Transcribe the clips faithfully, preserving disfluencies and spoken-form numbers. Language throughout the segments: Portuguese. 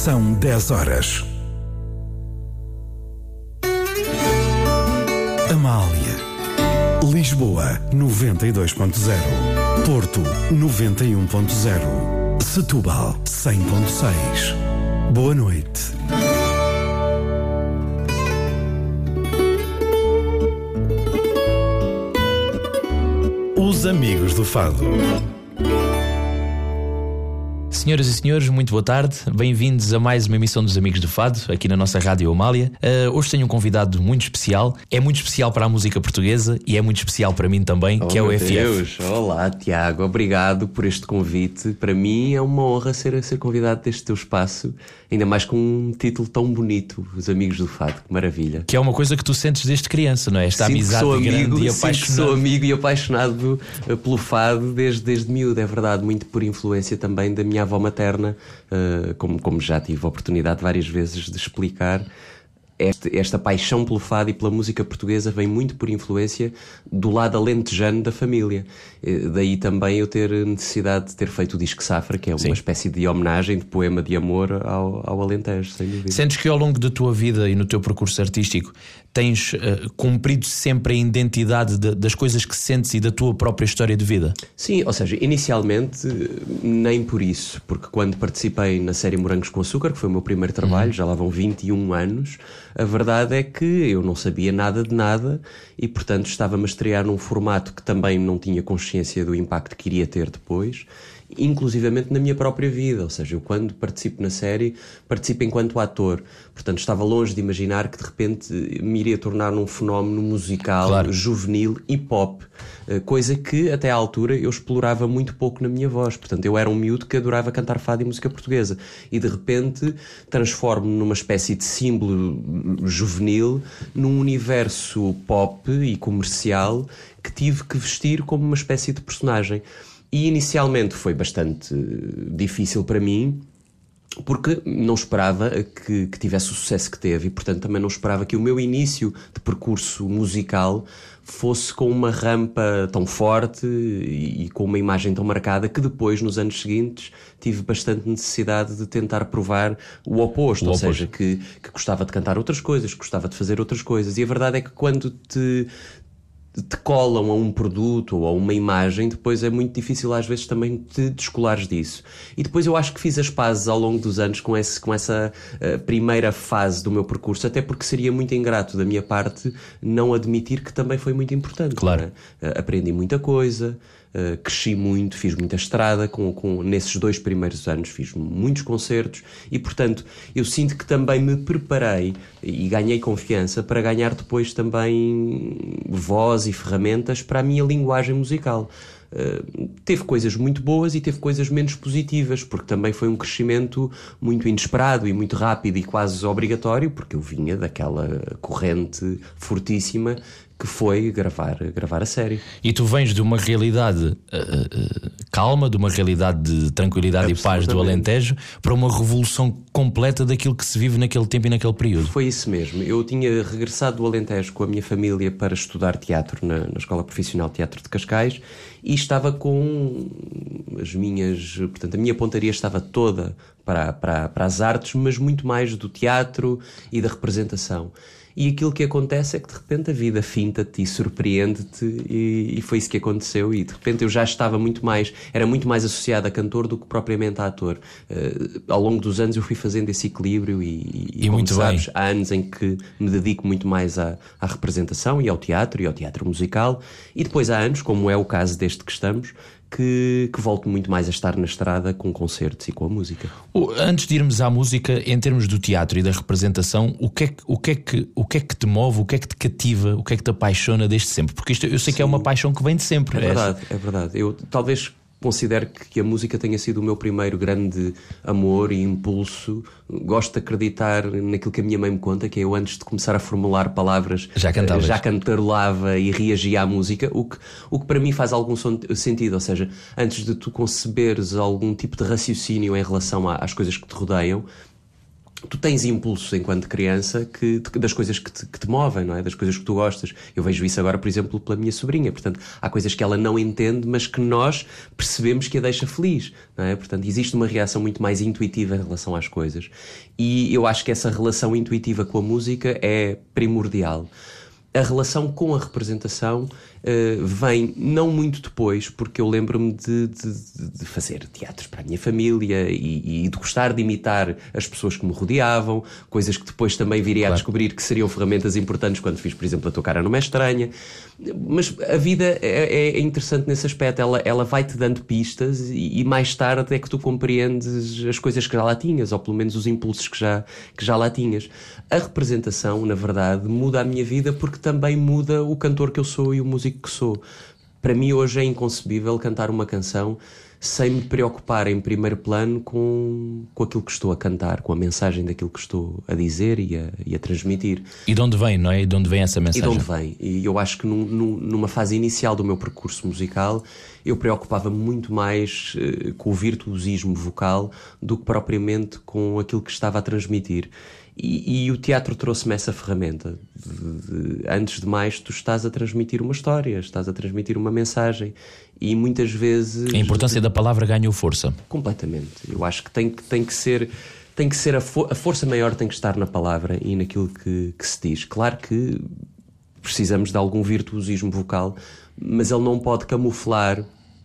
São dez horas. Amália. Lisboa, noventa e dois ponto zero. Porto, noventa e um ponto zero. Setúbal, cem ponto seis. Boa noite. Os Amigos do Fado. Senhoras e senhores, muito boa tarde. Bem-vindos a mais uma emissão dos Amigos do Fado, aqui na nossa Rádio Amália. Uh, hoje tenho um convidado muito especial. É muito especial para a música portuguesa e é muito especial para mim também, oh, que é o meu F F. Deus. Olá, Tiago. Obrigado por este convite. Para mim é uma honra ser, ser convidado deste teu espaço, ainda mais com um título tão bonito, Os Amigos do Fado. Que maravilha. Que é uma coisa que tu sentes desde criança, não é? Esta sinto amizade sou grande amigo, e apaixonado. apaixonado. Sou amigo e apaixonado pelo fado desde, desde miúdo, é verdade. Muito por influência também da minha avó materna. Uh, como, como já tive a oportunidade várias vezes de explicar, este, esta paixão pelo fado e pela música portuguesa vem muito por influência do lado alentejano da família. Uh, daí também eu ter necessidade de ter feito o Disque Safra, que é uma Sim. espécie de homenagem, de poema de amor ao, ao Alentejo, sem dúvida. Sentes que ao longo da tua vida e no teu percurso artístico tens uh, cumprido sempre a identidade de, das coisas que sentes e da tua própria história de vida? Sim, ou seja, inicialmente nem por isso, porque quando participei na série Morangos com Açúcar, que foi o meu primeiro trabalho, uhum. já lá vão vinte e um anos, a verdade é que eu não sabia nada de nada e, portanto, estava-me a estrear num formato que também não tinha consciência do impacto que iria ter depois, inclusivamente na minha própria vida. Ou seja, eu quando participo na série, participo enquanto ator. Portanto, estava longe de imaginar que de repente me iria tornar num fenómeno musical, claro. juvenil e pop. Coisa que até à altura eu explorava muito pouco na minha voz. Portanto, eu era um miúdo que adorava cantar fado e música portuguesa. E de repente transformo-me numa espécie de símbolo juvenil num universo pop e comercial que tive que vestir como uma espécie de personagem. E inicialmente foi bastante difícil para mim, porque não esperava que, que tivesse o sucesso que teve e, portanto, também não esperava que o meu início de percurso musical fosse com uma rampa tão forte e, e com uma imagem tão marcada que depois, nos anos seguintes, tive bastante necessidade de tentar provar o oposto, o ou oposto. seja, que, que gostava de cantar outras coisas, que gostava de fazer outras coisas. E a verdade é que quando te... te colam a um produto ou a uma imagem, depois é muito difícil às vezes também te descolares disso. E depois eu acho que fiz as pazes ao longo dos anos com, esse, com essa uh, primeira fase do meu percurso, até porque seria muito ingrato da minha parte não admitir que também foi muito importante. Claro. Né? Uh, aprendi muita coisa, uh, cresci muito, fiz muita estrada com, com, nesses dois primeiros anos, fiz muitos concertos e, portanto, eu sinto que também me preparei e ganhei confiança para ganhar depois também voz e ferramentas para a minha linguagem musical. Uh, teve coisas muito boas e teve coisas menos positivas, porque também foi um crescimento muito inesperado e muito rápido e quase obrigatório, porque eu vinha daquela corrente fortíssima que foi gravar, gravar a série. E tu vens de uma realidade uh, uh, calma, de uma realidade de tranquilidade e paz do Alentejo, para uma revolução completa daquilo que se vive naquele tempo e naquele período. Foi isso mesmo. Eu tinha regressado do Alentejo com a minha família para estudar teatro na, na Escola Profissional de Teatro de Cascais e estava com as minhas... Portanto, a minha pontaria estava toda para, para, para as artes, mas muito mais do teatro e da representação. E aquilo que acontece é que de repente a vida finta-te e surpreende-te e, e foi isso que aconteceu e de repente eu já estava muito mais, era muito mais associado a cantor do que propriamente a ator. Uh, ao longo dos anos eu fui fazendo esse equilíbrio e, e, e como muito sabes, bem. há anos em que me dedico muito mais à, à representação e ao teatro e ao teatro musical e depois há anos, como é o caso deste que estamos, Que, que volto muito mais a estar na estrada com concertos e com a música. Antes de irmos à música, em termos do teatro e da representação, o que é que, o que, é que, o que, é que te move, o que é que te cativa, o que é que te apaixona desde sempre? Porque isto eu sei Sim. que é uma paixão que vem de sempre. É verdade, é verdade. Eu talvez considero que a música tenha sido o meu primeiro grande amor e impulso. Gosto de acreditar naquilo que a minha mãe me conta, que eu antes de começar a formular palavras já, já cantarolava e reagia à música, o que, o que para mim faz algum sentido, ou seja, antes de tu conceberes algum tipo de raciocínio em relação às coisas que te rodeiam, tu tens impulsos enquanto criança que, das coisas que te, que te movem, não é? Das coisas que tu gostas. Eu vejo isso agora, por exemplo, pela minha sobrinha. Portanto, há coisas que ela não entende, mas que nós percebemos que a deixa feliz, não é? Portanto, existe uma reação muito mais intuitiva em relação às coisas. E eu acho que essa relação intuitiva com a música é primordial. A relação com a representação uh, vem não muito depois, porque eu lembro-me de, de, de fazer teatros para a minha família e, e de gostar de imitar as pessoas que me rodeavam, coisas que depois também viria claro. a descobrir que seriam ferramentas importantes quando fiz, por exemplo, A Tua Cara Não É Estranha. Mas a vida é, é interessante nesse aspecto, ela, ela vai-te dando pistas e, e mais tarde é que tu compreendes as coisas que já lá tinhas, ou pelo menos os impulsos que já, que já lá tinhas. A representação, na verdade, muda a minha vida porque também muda o cantor que eu sou e o músico que sou. Para mim hoje é inconcebível cantar uma canção sem me preocupar em primeiro plano com, com aquilo que estou a cantar, com a mensagem daquilo que estou a dizer e a, e a transmitir. E de onde vem, não é? E de onde vem essa mensagem? E de onde vem. E eu acho que num, num, numa fase inicial do meu percurso musical eu preocupava-me muito mais uh, com o virtuosismo vocal do que propriamente com aquilo que estava a transmitir. E, e o teatro trouxe-me essa ferramenta. De, de, antes de mais, tu estás a transmitir uma história, estás a transmitir uma mensagem. E muitas vezes... A importância da palavra ganhou força. Completamente. Eu acho que tem que, tem que ser... Tem que ser a, fo- a força maior tem que estar na palavra e naquilo que, que se diz. Claro que precisamos de algum virtuosismo vocal, mas ele não pode camuflar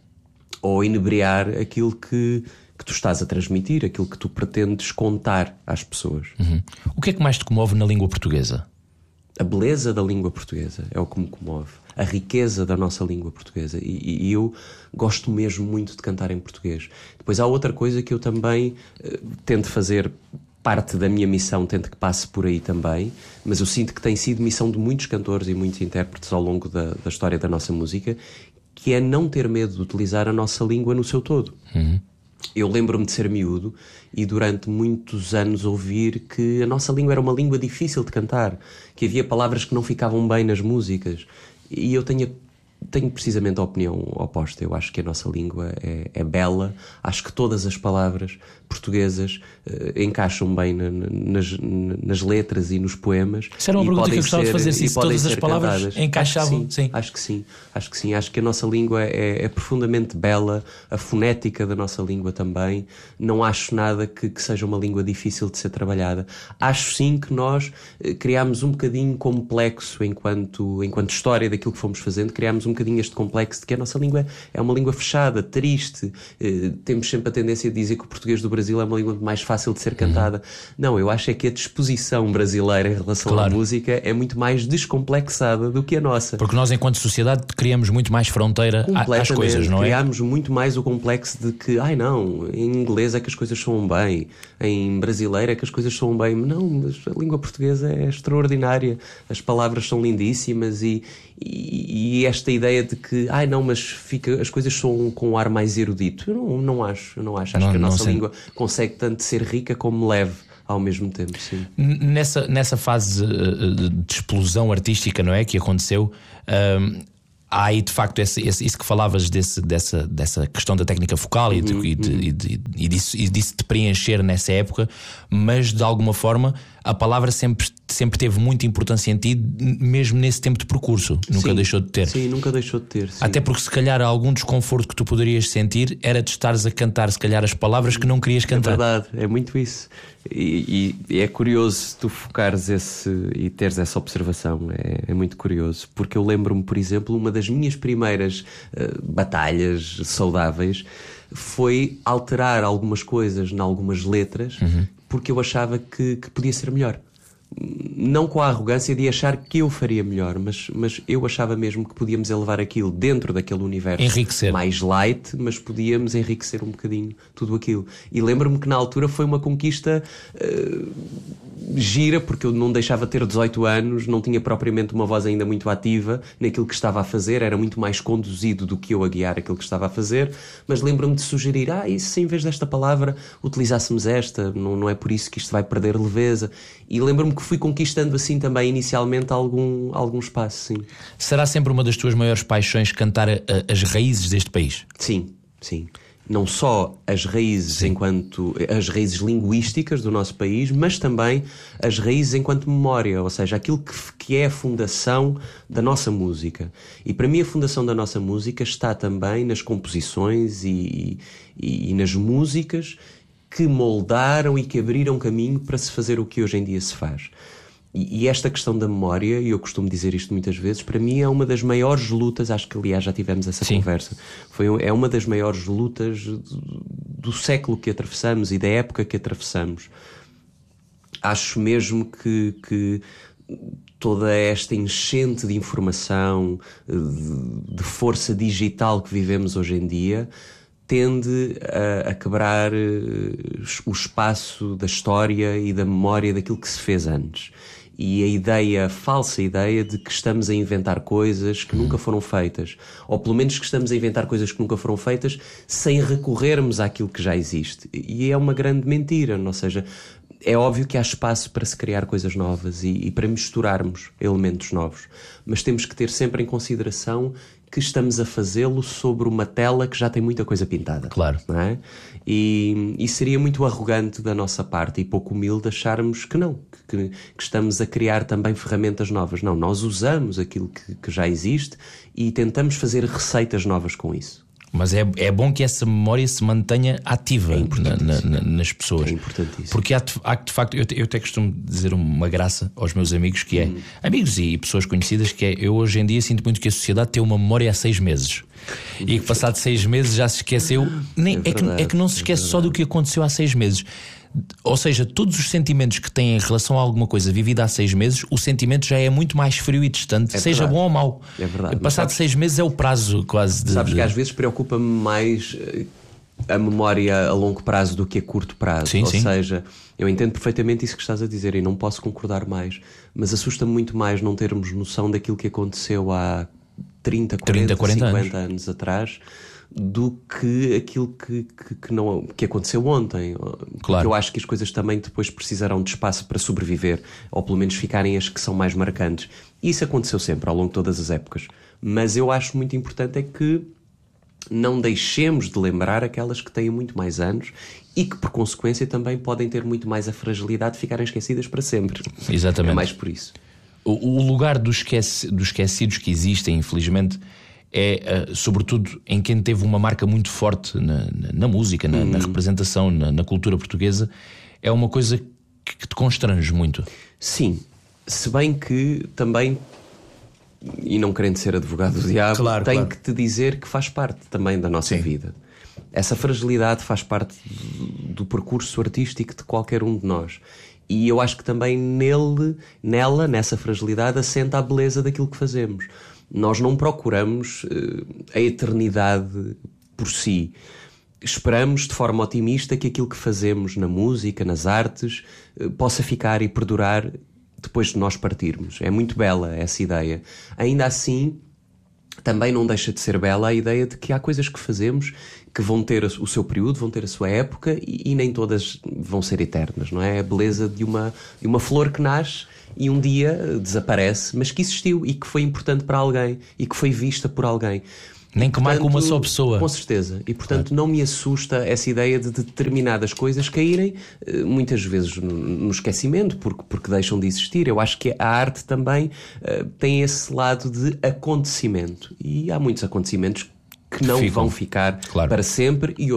ou inebriar aquilo que... que tu estás a transmitir, aquilo que tu pretendes contar às pessoas. Uhum. O que é que mais te comove na língua portuguesa? A beleza da língua portuguesa é o que me comove. A riqueza da nossa língua portuguesa. E, e eu gosto mesmo muito de cantar em português. Depois há outra coisa que eu também uh, tento fazer, parte da minha missão, tento que passe por aí também, mas eu sinto que tem sido missão de muitos cantores e muitos intérpretes ao longo da, da história da nossa música, que é não ter medo de utilizar a nossa língua no seu todo. Uhum. Eu lembro-me de ser miúdo e durante muitos anos ouvir que a nossa língua era uma língua difícil de cantar, que havia palavras que não ficavam bem nas músicas. E eu tenho, tenho precisamente a opinião oposta. Eu acho que a nossa língua é, é bela. Acho que todas as palavras portuguesas uh, encaixam bem na, na, nas, nas letras e nos poemas. Isso era uma pergunta que eu gostava ser, de fazer, se todas as palavras cantadas. encaixavam. Acho que sim, sim. Acho que sim. Acho que sim. Acho que a nossa língua é, é profundamente bela, a fonética da nossa língua também. Não acho nada que, que seja uma língua difícil de ser trabalhada. Acho sim que nós eh, criámos um bocadinho complexo enquanto, enquanto história daquilo que fomos fazendo, criámos um bocadinho este complexo de que a nossa língua é uma língua fechada, triste. Eh, temos sempre a tendência de dizer que o português do Brasil é uma língua mais fácil de ser cantada. Uhum. Não, eu acho é que a disposição brasileira em relação claro. à música é muito mais descomplexada do que a nossa. Porque nós, enquanto sociedade, criamos muito mais fronteira às coisas, não é? Criamos muito mais o complexo de que, ai não, em inglês é que as coisas soam bem, em brasileiro é que as coisas soam bem. Não, mas a língua portuguesa é extraordinária, as palavras são lindíssimas e, e, e esta ideia de que, ai não, mas fica, as coisas soam com um ar mais erudito. Eu não, não acho, eu não acho. Acho não, que a nossa sei. língua consegue tanto ser rica como leve ao mesmo tempo, sim. Nessa, nessa fase de explosão artística, não é, que aconteceu, um, há aí de facto esse, esse, isso que falavas desse, dessa, dessa questão da técnica focal uhum, e, de, uhum. e, de, e, de, e, disso, e disso de preencher nessa época, mas de alguma forma a palavra sempre, sempre teve muita importância em ti, mesmo nesse tempo de percurso. Nunca sim, deixou de ter. Sim, nunca deixou de ter. Sim. Até porque se calhar algum desconforto que tu poderias sentir era de estares a cantar se calhar as palavras que não querias cantar. É verdade, é muito isso. E, e é curioso tu focares esse e teres essa observação. É, é muito curioso, porque eu lembro-me, por exemplo, uma das minhas primeiras uh, batalhas saudáveis foi alterar algumas coisas em algumas letras, uhum. porque eu achava que, que podia ser melhor. Não com a arrogância de achar que eu faria melhor, mas, mas eu achava mesmo que podíamos elevar aquilo dentro daquele universo enriquecer. Mais light, mas podíamos enriquecer um bocadinho tudo aquilo. E lembro-me que na altura foi uma conquista uh, gira, porque eu não deixava de ter dezoito anos, não tinha propriamente uma voz ainda muito ativa naquilo que estava a fazer, era muito mais conduzido do que eu a guiar aquilo que estava a fazer, mas lembro-me de sugerir, ah, e se em vez desta palavra utilizássemos esta, não, não é por isso que isto vai perder leveza. E lembro-me que fui conquistando assim também inicialmente algum, algum espaço, sim. Será sempre uma das tuas maiores paixões cantar a, a, as raízes deste país? Sim, sim. não só as raízes Sim. enquanto as raízes linguísticas do nosso país, mas também as raízes enquanto memória, ou seja, aquilo que, que é a fundação da nossa música. E para mim a fundação da nossa música está também nas composições e, e, e nas músicas que moldaram e que abriram caminho para se fazer o que hoje em dia se faz. E, e esta questão da memória, e eu costumo dizer isto muitas vezes, para mim é uma das maiores lutas, acho que aliás já tivemos essa Sim. conversa, Foi, é uma das maiores lutas do, do século que atravessamos e da época que atravessamos. Acho mesmo que, que toda esta enchente de informação, de, de força digital que vivemos hoje em dia, tende a, a quebrar uh, o espaço da história e da memória daquilo que se fez antes. E a ideia, a falsa ideia de que estamos a inventar coisas que nunca foram feitas. Ou pelo menos que estamos a inventar coisas que nunca foram feitas sem recorrermos àquilo que já existe. E é uma grande mentira, ou seja, é óbvio que há espaço para se criar coisas novas e, e para misturarmos elementos novos. Mas temos que ter sempre em consideração que estamos a fazê-lo sobre uma tela que já tem muita coisa pintada. Claro. Não é? E, e seria muito arrogante da nossa parte e pouco humilde acharmos que não, que, que estamos a criar também ferramentas novas. Não, nós usamos aquilo que, que já existe e tentamos fazer receitas novas com isso. Mas é, é bom que essa memória se mantenha ativa É na, na, na, nas pessoas. É importantíssimo. Porque há, há de facto, eu, eu até costumo dizer uma graça aos meus amigos, que é, hum. amigos e pessoas conhecidas, que é, eu hoje em dia sinto muito que a sociedade tem uma memória há seis meses. E que passado seis meses já se esqueceu. Nem, é, verdade, é, que, é que não se esquece é só do que aconteceu há seis meses. Ou seja, todos os sentimentos que têm em relação a alguma coisa vivida há seis meses, o sentimento já é muito mais frio e distante, é seja bom ou mau. É verdade. Passado sabes, seis meses é o prazo quase de... Sabes de... que às vezes preocupa-me mais a memória a longo prazo do que a curto prazo. Sim, ou sim. seja, eu entendo perfeitamente isso que estás a dizer e não posso concordar mais, mas assusta-me muito mais não termos noção daquilo que aconteceu há trinta, quarenta, cinquenta anos. anos atrás, do que aquilo que, que, que, não, que aconteceu ontem. Claro. Porque eu acho que as coisas também depois precisarão de espaço para sobreviver, ou pelo menos ficarem as que são mais marcantes. Isso aconteceu sempre, ao longo de todas as épocas. Mas eu acho muito importante é que não deixemos de lembrar aquelas que têm muito mais anos e que, por consequência, também podem ter muito mais a fragilidade de ficarem esquecidas para sempre. Exatamente. É mais por isso. O, o lugar dos, esqueci, dos esquecidos que existem, infelizmente, é uh, sobretudo em quem teve uma marca muito forte na, na, na música, na, hum. na representação, na, na cultura portuguesa. É uma coisa que, que te constrange muito. Sim, se bem que também, e não querendo ser advogado do diabo, claro, tenho claro. que te dizer que faz parte também da nossa Sim. vida. Essa fragilidade faz parte do, do percurso artístico de qualquer um de nós. E eu acho que também nele, nela, nessa fragilidade, assenta a beleza daquilo que fazemos. Nós não procuramos uh, a eternidade por si. Esperamos de forma otimista que aquilo que fazemos na música, nas artes, uh, possa ficar e perdurar depois de nós partirmos. É muito bela essa ideia. Ainda assim, também não deixa de ser bela a ideia de que há coisas que fazemos que vão ter o seu período, vão ter a sua época e, e nem todas vão ser eternas, não é? A beleza de uma, de uma flor que nasce e um dia desaparece, mas que existiu e que foi importante para alguém e que foi vista por alguém. Nem que marque uma só pessoa. Com certeza. E portanto não me assusta essa ideia de determinadas coisas caírem muitas vezes no esquecimento porque, porque deixam de existir. Eu acho que a arte também uh, tem esse lado de acontecimento. E há muitos acontecimentos que não Ficam. vão ficar Claro. para sempre e